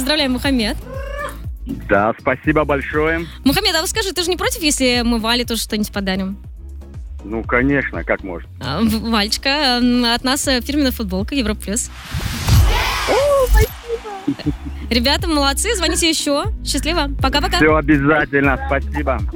Поздравляем, Мухаммед. Да, спасибо большое. Мухаммед, а вот скажи, ты же не против, если мы Вале тоже что-нибудь подарим? Ну, конечно, как может. Валечка, от нас фирменная футболка Европа Плюс. Ребята, молодцы, звоните еще. Счастливо. Пока-пока. Все обязательно, спасибо.